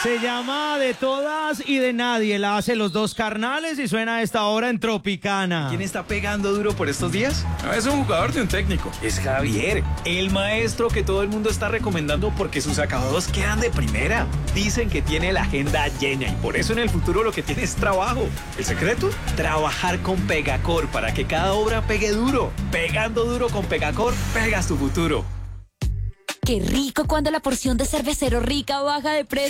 Se llama De Todas y de Nadie. La hace Los Dos Carnales y suena a esta hora en Tropicana. ¿Quién está pegando duro por estos días? No, es un jugador de un técnico. Es Javier, el maestro que todo el mundo está recomendando porque sus acabados quedan de primera. Dicen que tiene la agenda llena y por eso en el futuro lo que tiene es trabajo. ¿El secreto? Trabajar con Pegacor para que cada obra pegue duro. Pegando duro con Pegacor, pegas tu futuro. Qué rico cuando la porción de Cervecero Rica baja de precio.